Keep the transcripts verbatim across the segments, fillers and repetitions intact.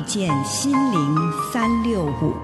见心灵三六五。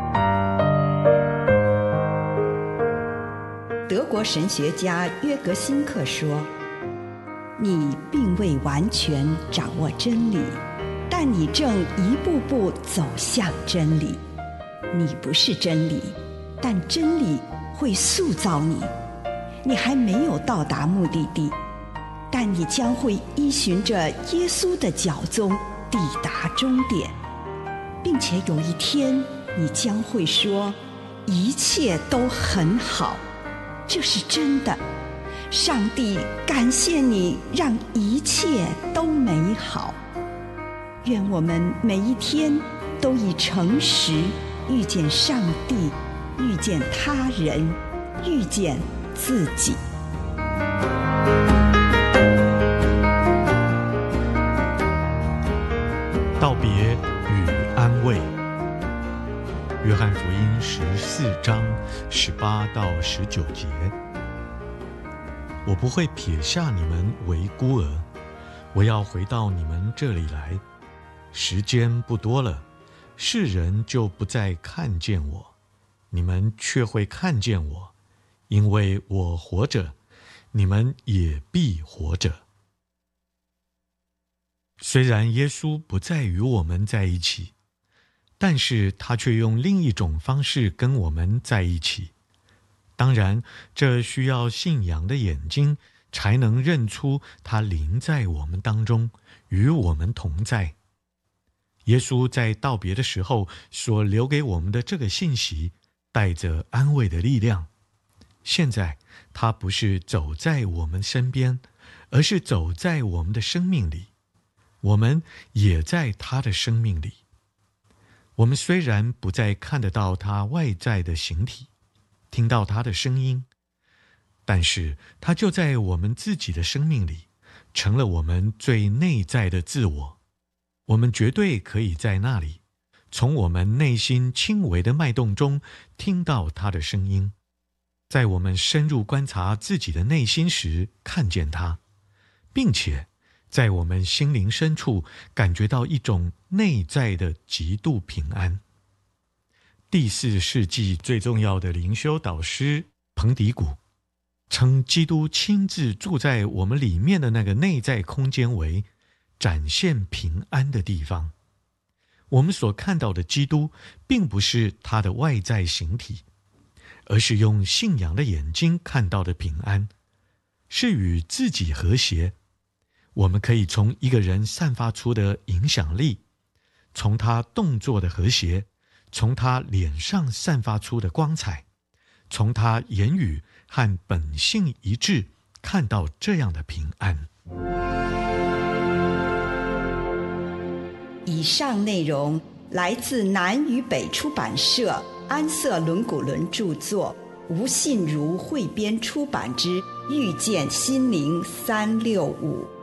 德国神学家约格辛克说，你并未完全掌握真理，但你正一步步走向真理。你不是真理，但真理会塑造你。你还没有到达目的地，但你将会依循着耶稣的脚踪抵达终点，并且有一天你将会说，一切都很好。这是真的。上帝感谢你，让一切都美好。愿我们每一天都以诚实遇见上帝，遇见他人，遇见自己。 道别与安慰。约翰福音十四章十八到十九节。我不会撇下你们为孤儿，我要回到你们这里来。时间不多了，世人就不再看见我，你们却会看见我，因为我活着，你们也必活着。虽然耶稣不再与我们在一起，但是他却用另一种方式跟我们在一起。当然，这需要信仰的眼睛才能认出他临在我们当中，与我们同在。耶稣在道别的时候所留给我们的这个信息，带着安慰的力量。现在他不是走在我们身边，而是走在我们的生命里，我们也在他的生命里。我们虽然不再看得到他外在的形体，听到他的声音，但是他就在我们自己的生命里，成了我们最内在的自我。我们绝对可以在那里，从我们内心轻微的脉动中听到他的声音，在我们深入观察自己的内心时看见他，并且在我们心灵深处感觉到一种内在的极度平安。第四世纪最重要的灵修导师彭迪古称，基督亲自住在我们里面的那个内在空间为展现平安的地方。我们所看到的基督并不是他的外在形体，而是用信仰的眼睛看到的平安，是与自己和谐。我们可以从一个人散发出的影响力，从他动作的和谐，从他脸上散发出的光彩，从他言语和本性一致，看到这样的平安。 以上内容来自南与北出版社安瑟伦古伦著作，吴信如汇编出版之《遇见心灵三六五》。